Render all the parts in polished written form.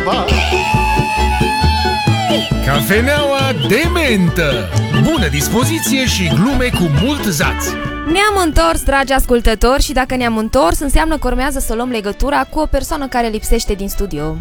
Cafeneaua de mentă. Bună dispoziție și glume cu mult zaț. Ne-am întors, dragi ascultători, și dacă ne-am întors, înseamnă că urmează să luăm legătura cu o persoană care lipsește din studio.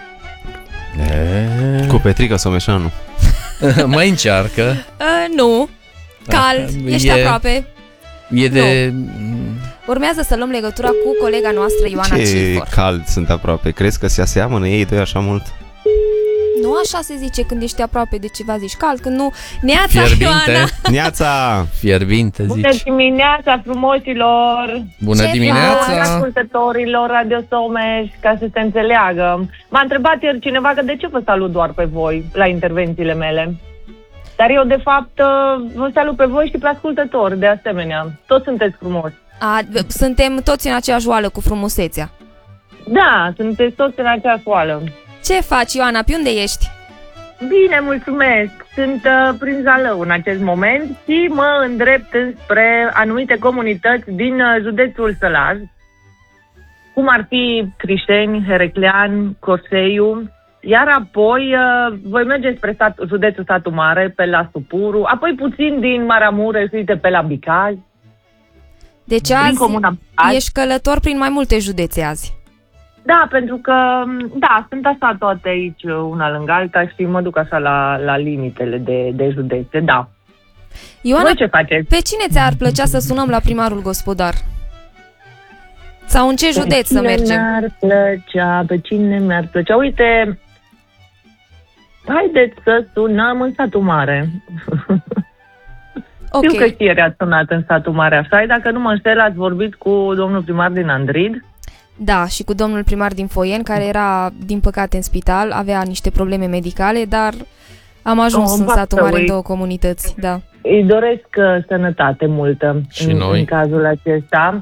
Cu Petrica Someșanu. Mai încearcă. Nu. Cald, ești aproape. E de... Urmează să luăm legătura cu colega noastră, Ioana Cifor. Ce cald sunt aproape. Crezi că se aseamănă ei doi așa mult? Nu așa se zice când ești aproape de ceva, zici cald, când nu. Neața, Fierbinte. Ioana. Neața! Fierbinte, zici. Bună dimineața, frumoșilor! Bună Ce dimineața! Ascultătorilor Radio Someș, ca să se înțeleagă. M-a întrebat ieri cineva că de ce vă salut doar pe voi la intervențiile mele. Dar eu, de fapt, vă salut pe voi și pe ascultători, de asemenea. Toți sunteți frumoși. Suntem toți în aceeași oală cu frumusețea. Da, sunteți toți în aceeași oală. Ce faci, Ioana? Pe unde ești? Bine, mulțumesc. Sunt prin Zalău în acest moment și mă îndrept spre anumite comunități din județul Sălaj, cum ar fi Crișeni, Hereclean, Corseiu, iar apoi voi merge spre județul Satu Mare, pe la Supuru, apoi puțin din Maramureș, uite, pe la Bicaj. Deci azi ești călător prin mai multe județe azi. Da, pentru că, da, sunt așa toate aici, una lângă alta, și mă duc așa la limitele de județe, da. Ioana, voi ce faceți? Pe cine ți-ar plăcea să sunăm la primarul gospodar? Sau în ce județ să mergem? Pe cine mi-ar plăcea? Uite, haideți să sunăm în Satu Mare. Okay. Știu că și ieri ați sunat în Satu Mare, așa, dacă nu mă înșel, ați vorbit cu domnul primar din Andrid. Da, și cu domnul primar din Foieni, care era, din păcate, în spital, avea niște probleme medicale, dar am ajuns în Satu Mare, în două comunități, da. Îi doresc sănătate multă în cazul acesta.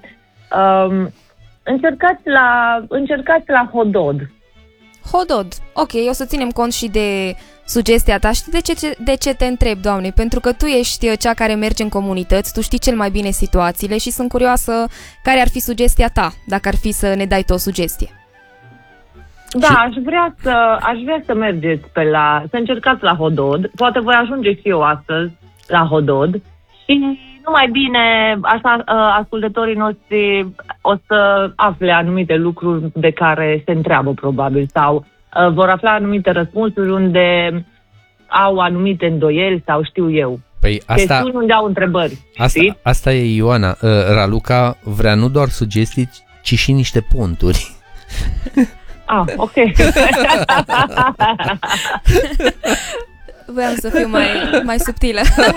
Încercați la Hodod. Hodod, ok, o să ținem cont și de sugestia ta. Știi de ce te întreb, Doamne? Pentru că tu ești cea care merge în comunități, tu știi cel mai bine situațiile și sunt curioasă care ar fi sugestia ta, dacă ar fi să ne dai tu o sugestie. Da, aș vrea să mergeți să încercați la Hodod. Poate voi ajunge și eu astăzi la Hodod și numai bine, așa, ascultătorii noștri o să afle anumite lucruri de care se întreabă probabil sau vor afla anumite răspunsuri unde au anumite îndoieli sau știu eu. Păi asta, unde au întrebări. Asta e, Ioana. Raluca vrea nu doar sugestii, ci și niște ponturi. Ok. Voiam să fiu mai subtilă.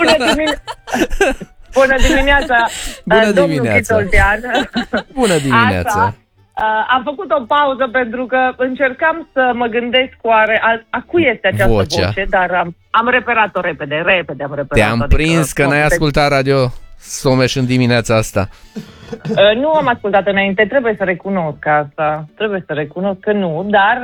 Bună dimineața, domnul Chitoltean. Bună dimineața. Am făcut o pauză pentru că încercam să mă gândesc a cui este această voce, dar am reperat-o repede am reperat-o. Te-am prins că n-ai ascultat Radio Someș în dimineața asta. Nu am ascultat înainte, trebuie să recunosc asta. Trebuie să recunosc că nu, dar